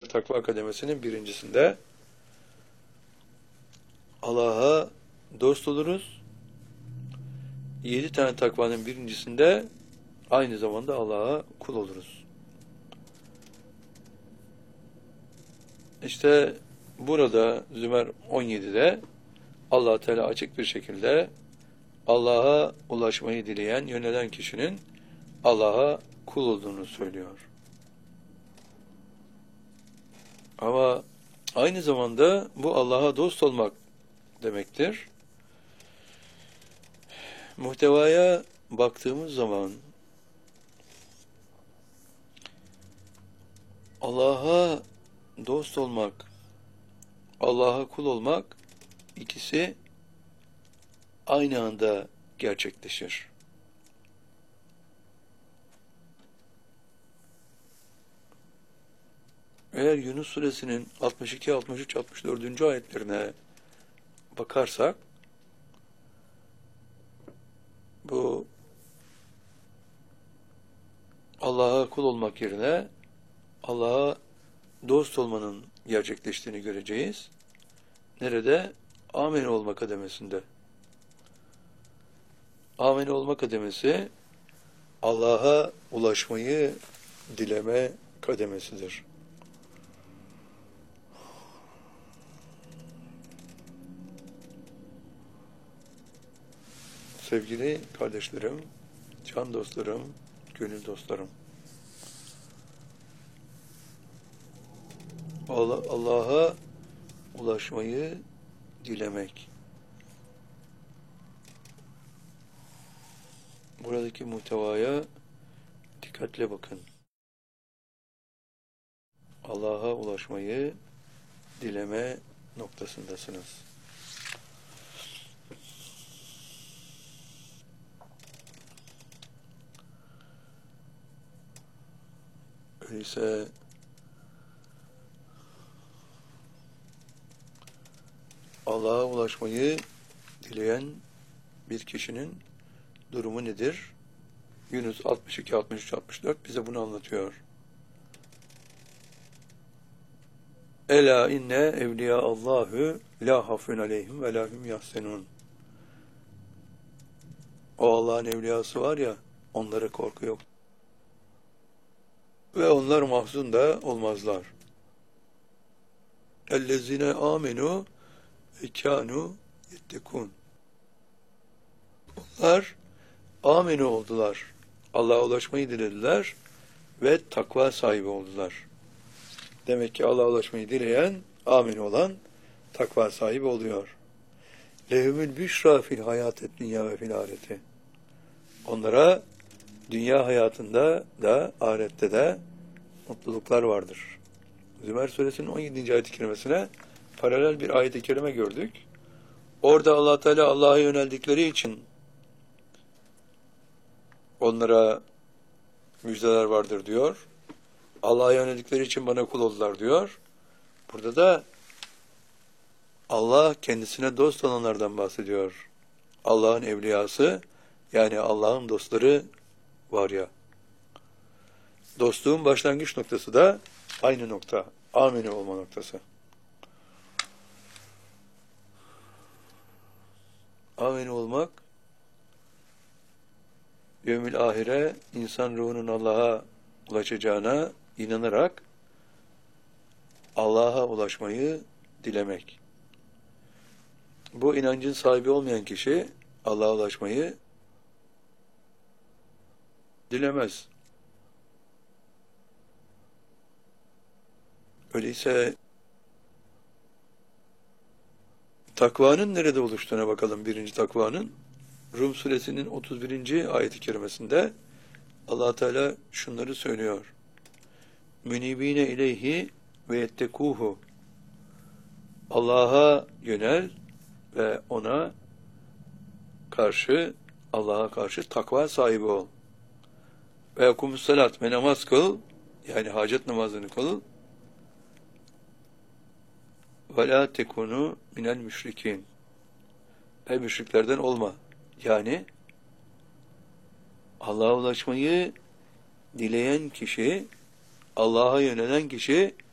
takva kademesinin birincisinde Allah'a dost oluruz. 7 tane takvanın birincisinde aynı zamanda Allah'a kul oluruz. İşte burada Zümer 17'de Allah Teala açık bir şekilde Allah'a ulaşmayı dileyen, yönelen kişinin Allah'a kul olduğunu söylüyor. Ama aynı zamanda bu Allah'a dost olmak demektir. Muhtevaya baktığımız zaman Allah'a dost olmak, Allah'a kul olmak ikisi aynı anda gerçekleşir. Eğer Yunus suresinin 62, 63, 64. ayetlerine bakarsak bu Allah'a kul olmak yerine Allah'a dost olmanın gerçekleştiğini göreceğiz. Nerede? Amin olma kademesinde. Amin olma kademesi Allah'a ulaşmayı dileme kademesidir. Sevgili kardeşlerim, can dostlarım, gönül dostlarım. Allah'a ulaşmayı dilemek. Buradaki muhtevaya dikkatle bakın. Allah'a ulaşmayı dileme noktasındasınız. Öyleyse Allah'a ulaşmayı dileyen bir kişinin durumu nedir? Yunus 62, 63, 64 bize bunu anlatıyor. Ela inne evliya Allahu la hafun aleyhim ve la hum yahsenun. O Allah'ın evliyası var ya, onlara korku yok. Ve onlar mahzun da olmazlar. Ellezine amenu ve kânû yettekûn. Onlar amenu oldular. Allah'a ulaşmayı dilediler ve takva sahibi oldular. Demek ki Allah'a ulaşmayı dileyen, amenu olan takva sahibi oluyor. Lehumül büşra fil hayâtet dünya ve fil ahireti. Onlara dünya hayatında da ahirette de mutluluklar vardır. Zümer suresinin 17. ayet-i kerimesine paralel bir ayet-i kerime gördük. Orada Allah Teala Allah'a yöneldikleri için onlara müjdeler vardır diyor. Allah'a yöneldikleri için bana kul oldular diyor. Burada da Allah kendisine dost olanlardan bahsediyor. Allah'ın evliyası, yani Allah'ın dostları var ya. Dostluğun başlangıç noktası da aynı nokta. Amine olma noktası. Amine olmak, yevmil ahire insan ruhunun Allah'a ulaşacağına inanarak Allah'a ulaşmayı dilemek. Bu inancın sahibi olmayan kişi Allah'a ulaşmayı dilemez. Öyleyse takvanın nerede oluştuğuna bakalım. Birinci takvanın Rum suresinin 31. ayet-i kerimesinde Allah Teala şunları söylüyor. Münibine ileyhi ve yettekuhu. Allah'a yönel ve ona karşı, Allah'a karşı takva sahibi ol. Ve yakumus salat ve namaz kıl, yani hacet namazını kıl. Ve la tekunu minel müşrikin. Ve müşriklerden olma. Yani Allah'a ulaşmayı dileyen kişi, Allah'a yönelen kişi